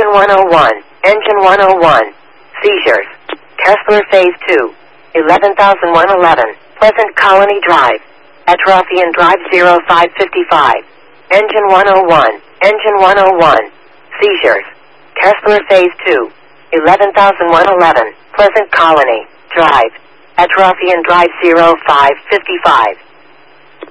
Engine 101. Engine 101. Seizures. Kessler Phase 2. 11,111. Pleasant Colony Drive. Atrofian Drive 0555. Engine 101. Engine 101. Seizures. Kessler Phase 2. 11,111. Pleasant Colony Drive. Atrofian Drive 0555.